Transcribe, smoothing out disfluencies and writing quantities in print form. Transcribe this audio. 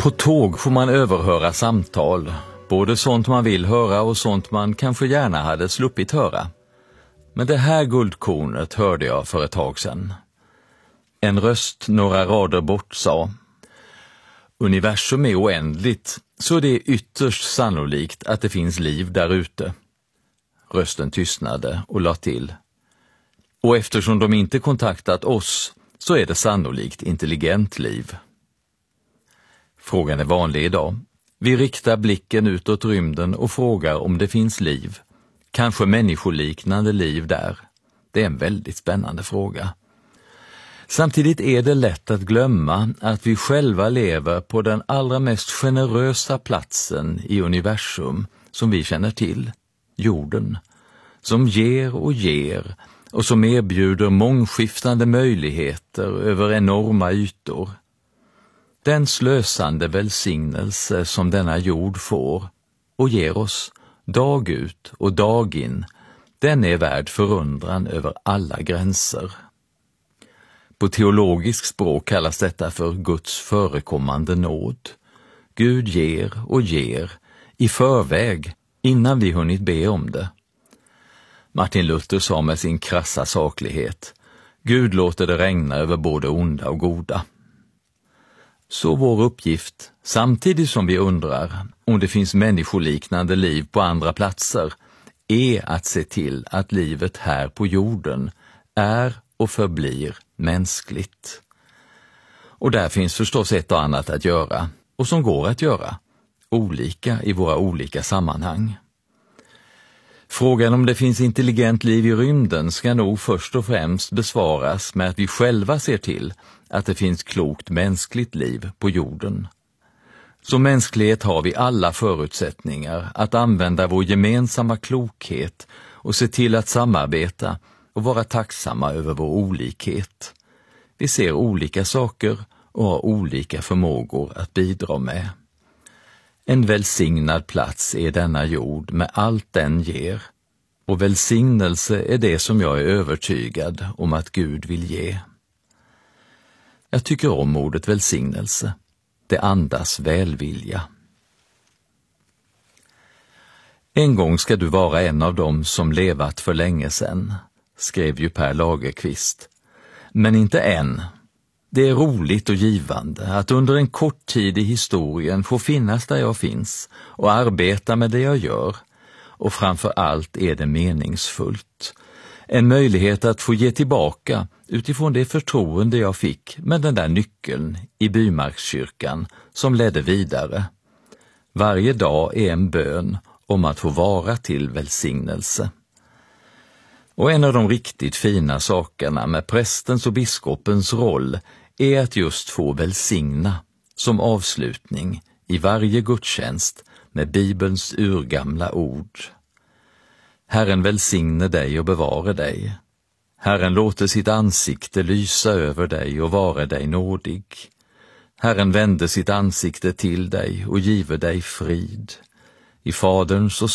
På tåg får man överhöra samtal, både sånt man vill höra och sånt man kanske gärna hade sluppit höra. Men det här guldkornet hörde jag för ett tag sedan. En röst några rader bort sa: universum är oändligt, så det är ytterst sannolikt att det finns liv där ute. Rösten tystnade och la till: och eftersom de inte kontaktat oss så är det sannolikt intelligent liv. Frågan är vanlig idag. Vi riktar blicken utåt rymden och frågar om det finns liv. Kanske människoliknande liv där. Det är en väldigt spännande fråga. Samtidigt är det lätt att glömma att vi själva lever på den allra mest generösa platsen i universum som vi känner till, jorden, som ger och som erbjuder mångskiftande möjligheter över enorma ytor. Den slösande välsignelse som denna jord får och ger oss dag ut och dag in, den är värd förundran över alla gränser. På teologiskt språk kallas detta för Guds förekommande nåd. Gud ger och ger i förväg innan vi hunnit be om det. Martin Luther sa med sin krassa saklighet: Gud låter det regna över både onda och goda. Så vår uppgift, samtidigt som vi undrar om det finns människoliknande liv på andra platser, är att se till att livet här på jorden är och förblir mänskligt. Och där finns förstås ett och annat att göra, och som går att göra, olika i våra olika sammanhang. Frågan om det finns intelligent liv i rymden ska nog först och främst besvaras med att vi själva ser till att det finns klokt mänskligt liv på jorden. Som mänsklighet har vi alla förutsättningar att använda vår gemensamma klokhet och se till att samarbeta och vara tacksamma över vår olikhet. Vi ser olika saker och har olika förmågor att bidra med. En välsignad plats är denna jord med allt den ger, och välsignelse är det som jag är övertygad om att Gud vill ge. Jag tycker om ordet välsignelse. Det andas välvilja. En gång ska du vara en av dem som levat för länge sedan, skrev ju Per Lagerkvist. Men inte än. Det är roligt och givande att under en kort tid i historien få finnas där jag finns och arbeta med det jag gör. Och framför allt är det meningsfullt. En möjlighet att få ge tillbaka utifrån det förtroende jag fick med den där nyckeln i Bymarkskyrkan som ledde vidare. Varje dag är en bön om att få vara till välsignelse. Och en av de riktigt fina sakerna med prästens och biskopens roll är att just få välsigna som avslutning i varje gudstjänst med Bibelns urgamla ord. Herren välsigne dig och bevare dig. Herren låter sitt ansikte lysa över dig och vare dig nådig. Herren vände sitt ansikte till dig och give dig frid. I Faderns och